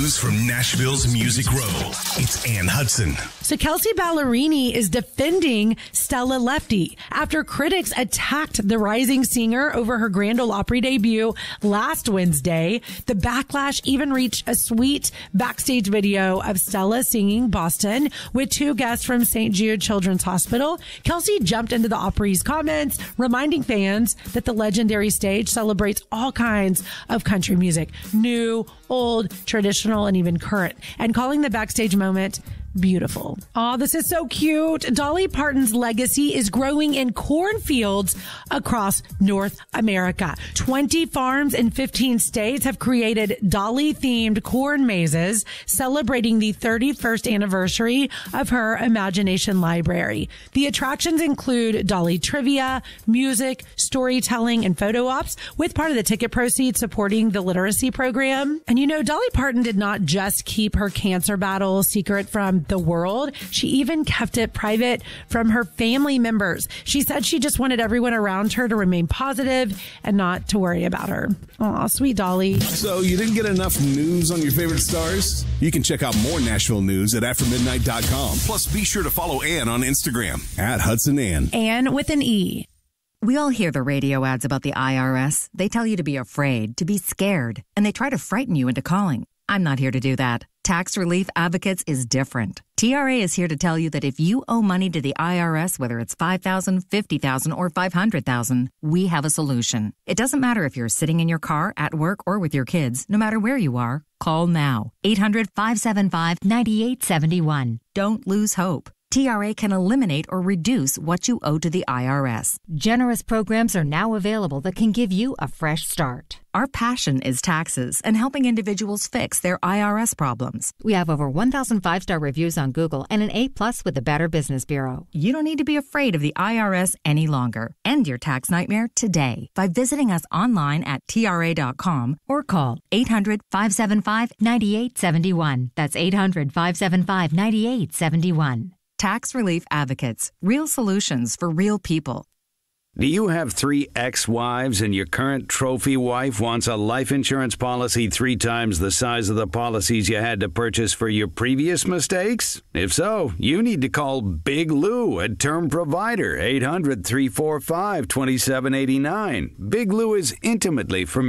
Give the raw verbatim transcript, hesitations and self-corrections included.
news from Nashville's Music Row. It's Ann Hudson. So Kelsea Ballerini is defending Stella Lefty after critics attacked the rising singer over her Grand Ole Opry debut last Wednesday. The backlash even reached a sweet backstage video of Stella singing Boston with two guests from Saint Jude Children's Hospital. Kelsea jumped into the Opry's comments, reminding fans that the legendary stage celebrates all kinds of country music, new, old, traditional, and even current, and calling the backstage moment beautiful. Oh, this is so cute. Dolly Parton's legacy is growing in cornfields across North America. twenty farms in fifteen states have created Dolly-themed corn mazes celebrating the thirty-first anniversary of her Imagination Library. The attractions include Dolly trivia, music, storytelling, and photo ops, with part of the ticket proceeds supporting the literacy program. And you know, Dolly Parton did not just keep her cancer battle secret from the world. She even kept it private from her family members. She said she just wanted everyone around her to remain positive and not to worry about her. Aw, sweet Dolly. So you didn't get enough news on your favorite stars? You can check out more Nashville news at after midnight dot com. Plus, be sure to follow Ann on Instagram. At Hudson Ann. Ann with an E. We all hear the radio ads about the I R S. They tell you to be afraid, to be scared, and they try to frighten you into calling. I'm not here to do that. Tax Relief Advocates is different. T R A is here to tell you that if you owe money to the I R S, whether it's five thousand dollars, fifty thousand dollars, or five hundred thousand dollars, we have a solution. It doesn't matter if you're sitting in your car, at work, or with your kids. No matter where you are, call now. eight hundred, five seven five, nine eight seven one. Don't lose hope. T R A can eliminate or reduce what you owe to the I R S. Generous programs are now available that can give you a fresh start. Our passion is taxes and helping individuals fix their I R S problems. We have over one thousand five-star reviews on Google and an A plus with the Better Business Bureau. You don't need to be afraid of the I R S any longer. End your tax nightmare today by visiting us online at T R A dot com or call eight hundred, five seven five, nine eight seven one. That's eight hundred, five seven five, nine eight seven one. Tax Relief Advocates. Real solutions for real people. Do you have three ex-wives and your current trophy wife wants a life insurance policy three times the size of the policies you had to purchase for your previous mistakes? If so, you need to call Big Lou at Term Provider, eight hundred, three four five, two seven eight nine. Big Lou is intimately familiar